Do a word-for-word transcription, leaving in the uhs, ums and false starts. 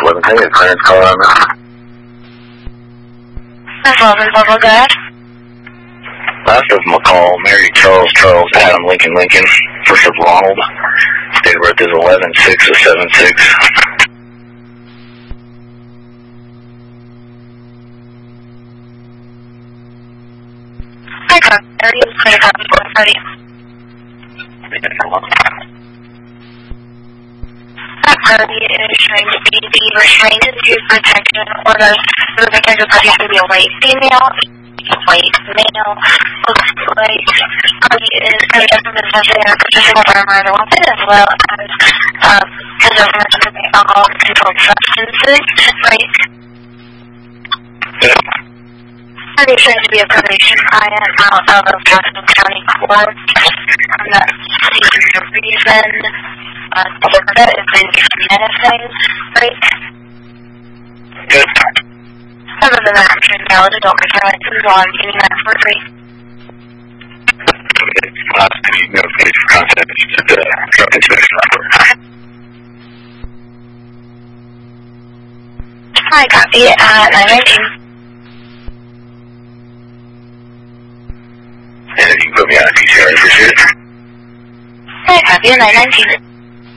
eleven ten, your clearance call on that. That's eleven Buffalo, go ahead. Last of McCall, Mary Charles Charles Adam Lincoln Lincoln, first of Ronald. Date of birth is eleven six of seven six. Hi, car thirty, twenty-five, thirty. That party is trying to be the restrained dispute protection or the, the protected party should be a white female, white male, looks like party is present in possession or possessing a firearm or weapon as well as um, possessing or consuming alcohol and controlled substances, right? Party is trying to be a probation client out of Jackson County Court. I'm not seeing the reason. Uh, that is basically menacing, right? Good. Other than that, I'm sure valid adult license on getting that for free. Okay. Last time you notified for contact to the drug inspection report. Hi, copy at nine nineteen. And if you can put me on a P C R, I appreciate it. Hi, copy at nine nineteen.